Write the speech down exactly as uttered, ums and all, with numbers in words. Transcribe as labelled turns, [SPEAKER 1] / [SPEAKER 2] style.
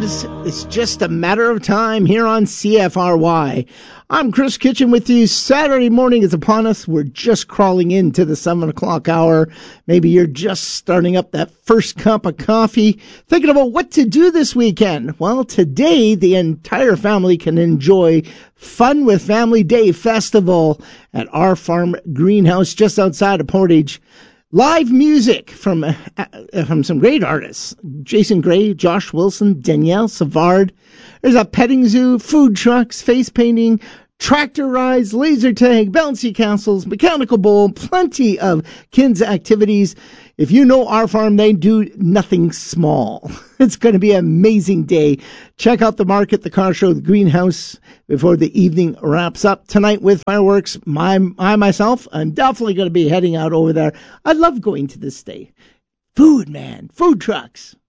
[SPEAKER 1] lives. It's just a matter of time here on C F R Y. I'm Chris Kitchen with you. Saturday morning is upon us. We're just crawling into the seven o'clock hour. Maybe you're just starting up that first cup of coffee, thinking about what to do this weekend. Well, today the entire family can enjoy Fun with Family Day Festival at our farm greenhouse just outside of Portage. Live music from uh, from some great artists. Jason Gray, Josh Wilson, Danielle Savard. There's a petting zoo, food trucks, face painting, tractor rides, laser tag, bouncy castles, mechanical bowl, plenty of kids' activities. If you know our farm, they do nothing small. It's going to be an amazing day. Check out the market, the car show, the greenhouse before the evening wraps up tonight with fireworks. My, I myself, I'm definitely going to be heading out over there. I love going to this day. Food, man. Food trucks.